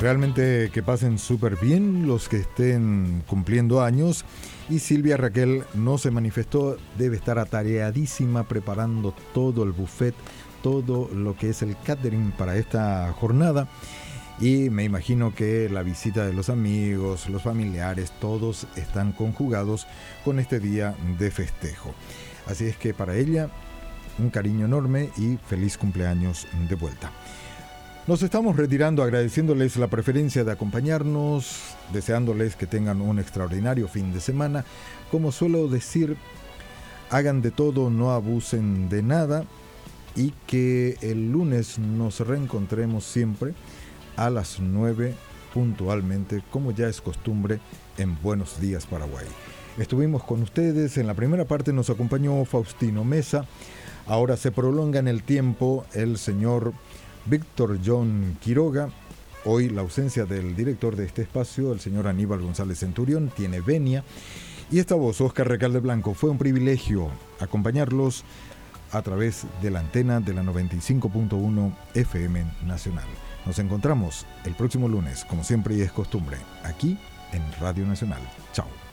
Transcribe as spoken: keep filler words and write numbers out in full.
Realmente que pasen súper bien los que estén cumpliendo años. Y Silvia Raquel no se manifestó, debe estar atareadísima preparando todo el buffet, todo lo que es el catering para esta jornada. Y me imagino que la visita de los amigos, los familiares, todos están conjugados con este día de festejo. Así es que para ella, un cariño enorme y feliz cumpleaños de vuelta. Nos estamos retirando agradeciéndoles la preferencia de acompañarnos, deseándoles que tengan un extraordinario fin de semana. Como suelo decir, hagan de todo, no abusen de nada y que el lunes nos reencontremos siempre a las nueve puntualmente, como ya es costumbre en Buenos Días Paraguay. Estuvimos con ustedes, en la primera parte nos acompañó Faustino Mesa, ahora se prolonga en el tiempo el señor Víctor John Quiroga. Hoy la ausencia del director de este espacio, el señor Aníbal González Centurión, tiene venia. Y esta voz, Óscar Recalde Blanco, fue un privilegio acompañarlos a través de la antena de la noventa y cinco punto uno F M Nacional. Nos encontramos el próximo lunes, como siempre y es costumbre, aquí en Radio Nacional. Chao.